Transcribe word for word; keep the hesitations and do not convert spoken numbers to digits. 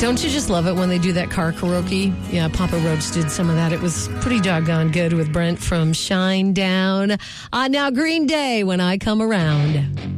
Don't you just love it when they do that car karaoke? Yeah, Papa Roach did some of that. It was pretty doggone good with Brent from Shine Down. Uh, now, Green Day, When I Come Around.